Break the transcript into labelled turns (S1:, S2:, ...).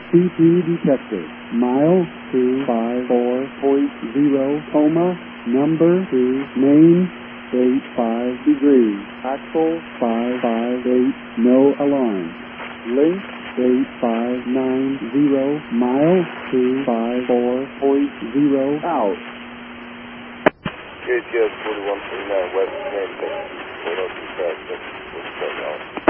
S1: CP detected. Mile 254.0, coma, number 2, main, 85 degrees, axle 558, no alarm. Link 8590, mile 254.0, out.
S2: KTS 4139, West Main, 402 South,